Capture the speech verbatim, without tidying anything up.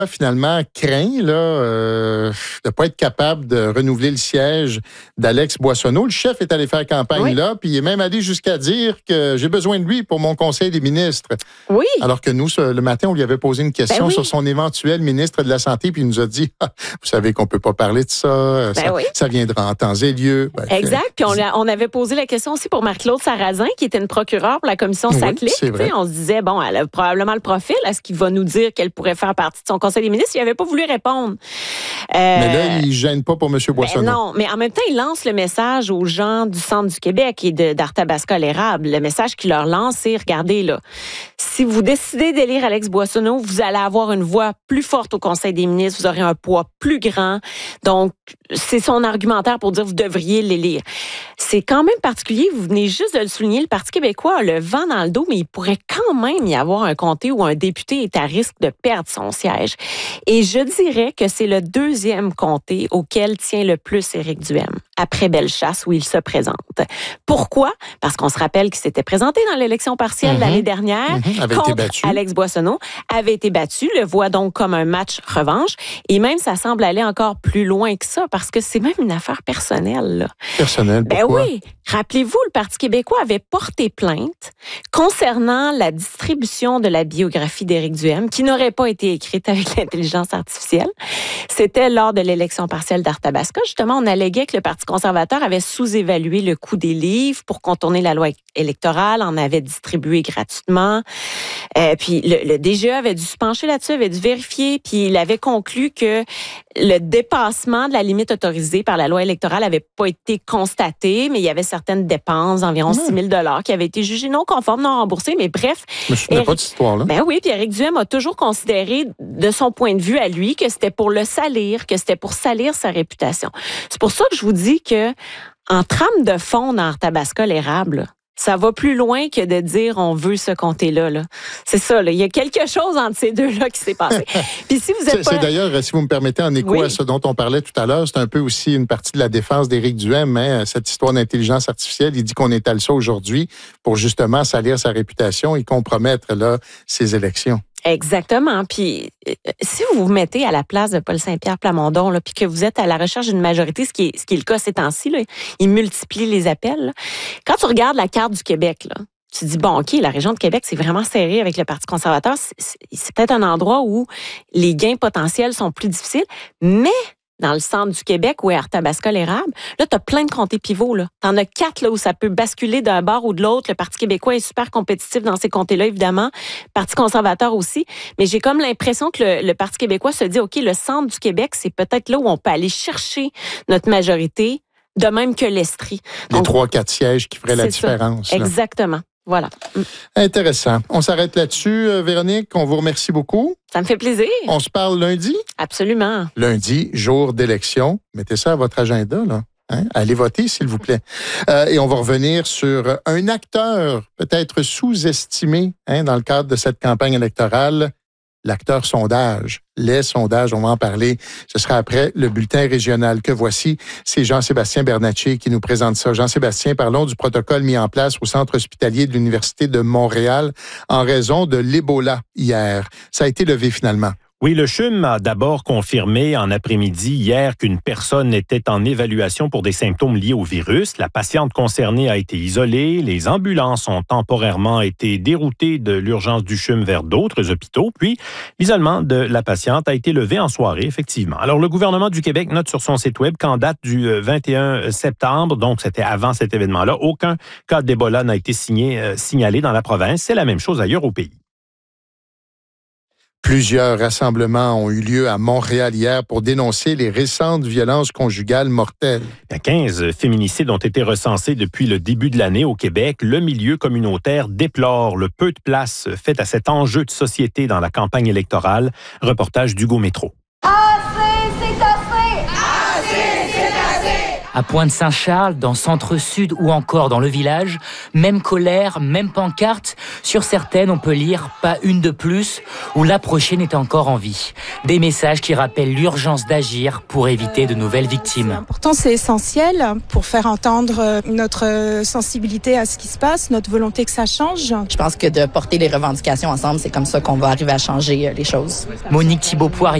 finalement craint là, euh, de ne pas être capable de renouveler le siège d'Alex Boissonneau. Le chef est allé faire campagne oui. là, puis il est même allé jusqu'à dire que j'ai besoin de lui pour mon conseil des ministres. Oui. Alors que nous, ce, le matin, on lui avait posé une question ben oui. sur son éventuel ministre de la Santé, puis il nous a dit, ah, vous savez qu'on ne peut pas parler de ça, ben ça, oui. ça viendra en temps et lieu. Ben, exact, puis on, on avait posé la question aussi pour Marc-Claude Sarrazin, qui était une procureure pour la commission Saclay. Oui, on se disait, bon, elle a probablement le profil, est-ce qu'il va nous dire qu'elle pourrait faire partie de son conseil des ministres? Il n'avait pas voulu répondre. Euh, mais là, il ne gêne pas pour M. Boissonneau. Ben non, mais en même temps, il lance le message aux gens du centre du Québec et de, d'Arthabasca l'érable. Le message qu'il leur lance, c'est, regardez là, si vous décidez d'élire Alex Boissonneau, vous allez avoir une voix plus forte au conseil des ministres, vous aurez un poids plus grand. Donc, c'est son argumentaire pour dire, vous devriez l'élire. C'est quand même particulier, vous venez juste de le souligner, le Parti québécois a le vent dans le dos, mais il pourrait quand même y avoir un comté où un député est à risque de perdre son siège. Et je dirais que c'est le deuxième comté auquel tient le plus Éric Duhem, après Bellechasse, où il se présente. Pourquoi? Parce qu'on se rappelle qu'il s'était présenté dans l'élection partielle mm-hmm. l'année dernière mm-hmm. avait contre été battu. Alex Boissonneau, avait été battu, le voit donc comme un match revanche. Et même, ça semble aller encore plus loin que ça, parce que c'est même une affaire personnelle. Là. Personnelle, pourquoi? Ben oui. Rappelez-vous, le Parti québécois avait porté plainte concernant la distribution de la biographie d'Éric Duhem, qui n'aurait pas été écrite avec l'intelligence artificielle. C'était lors de l'élection partielle d'Arthabasca. Justement, on alléguait que le Parti conservateur avait sous-évalué le coût des livres pour contourner la loi électorale, en avait distribué gratuitement. Euh, puis le, le D G E avait dû se pencher là-dessus, avait dû vérifier, puis il avait conclu que le dépassement de la limite autorisée par la loi électorale n'avait pas été constaté, mais il y avait certaines dépenses d'environ six mille dollars qui avaient été jugées non conformes, non remboursées, mais bref. Je me souviens pas de cette histoire-là. Ben oui, puis Éric Duhem a toujours considéré, de son point de vue à lui, que c'était pour le salir, que c'était pour salir sa réputation. C'est pour ça que je vous dis que en trame de fond dans Arthabasca l'érable, ça va plus loin que de dire on veut ce comté-là. Là. C'est ça, là. Il y a quelque chose entre ces deux-là qui s'est passé. Puis si vous êtes c'est, pas... c'est d'ailleurs, si vous me permettez, en écho oui. à ce dont on parlait tout à l'heure, c'est un peu aussi une partie de la défense d'Éric Duhem, hein, cette histoire d'intelligence artificielle. Il dit qu'on étale ça aujourd'hui pour justement salir sa réputation et compromettre là, ses élections. Exactement. Puis, si vous vous mettez à la place de Paul Saint-Pierre Plamondon, là, puis que vous êtes à la recherche d'une majorité, ce qui est, ce qui est le cas ces temps-ci, là, il multiplie les appels. Là. Quand tu regardes la carte du Québec, là, tu te dis, bon, OK, la région de Québec, c'est vraiment serré avec le Parti conservateur. C'est, c'est, c'est peut-être un endroit où les gains potentiels sont plus difficiles, mais dans le centre du Québec, où est Arthabasca l'érable, là, tu as plein de comtés pivots. Tu en as quatre là, où ça peut basculer d'un bord ou de l'autre. Le Parti québécois est super compétitif dans ces comtés-là, évidemment. Le Parti conservateur aussi. Mais j'ai comme l'impression que le, le Parti québécois se dit, OK, le centre du Québec, c'est peut-être là où on peut aller chercher notre majorité, de même que l'Estrie. Les trois, quatre sièges qui feraient la différence. Ça. Exactement. Voilà. Intéressant. On s'arrête là-dessus, euh, Véronique. On vous remercie beaucoup. Ça me fait plaisir. On se parle lundi? Absolument. Lundi, jour d'élection. Mettez ça à votre agenda, là. Hein? Allez voter, s'il vous plaît. Euh, et on va revenir sur un acteur peut-être sous-estimé hein, dans le cadre de cette campagne électorale, l'acteur sondage. Les sondages, on va en parler. Ce sera après le bulletin régional que voici. C'est Jean-Sébastien Bernatchez qui nous présente ça. Jean-Sébastien, parlons du protocole mis en place au centre hospitalier de l'Université de Montréal en raison de l'Ebola hier. Ça a été levé finalement. Oui, le C H U M a d'abord confirmé en après-midi hier qu'une personne était en évaluation pour des symptômes liés au virus. La patiente concernée a été isolée. Les ambulances ont temporairement été déroutées de l'urgence du C H U M vers d'autres hôpitaux. Puis, l'isolement de la patiente a été levé en soirée, effectivement. Alors, le gouvernement du Québec note sur son site web qu'en date du vingt et un septembre, donc c'était avant cet événement-là, aucun cas d'Ebola n'a été signé, euh, signalé dans la province. C'est la même chose ailleurs au pays. Plusieurs rassemblements ont eu lieu à Montréal hier pour dénoncer les récentes violences conjugales mortelles. quinze féminicides ont été recensés depuis le début de l'année au Québec. Le milieu communautaire déplore le peu de place faite à cet enjeu de société dans la campagne électorale. Reportage d'Hugo Métro. Assez, c'est assez! Assez, c'est assez! À Pointe-Saint-Charles, dans Centre-Sud ou encore dans le village, même colère, même pancarte. Sur certaines, on peut lire « Pas une de plus » ou « L'approché est encore en vie ». Des messages qui rappellent l'urgence d'agir pour éviter de nouvelles victimes. C'est important, c'est essentiel pour faire entendre notre sensibilité à ce qui se passe, notre volonté que ça change. Je pense que de porter les revendications ensemble, c'est comme ça qu'on va arriver à changer les choses. Monique Thibault-Poirier.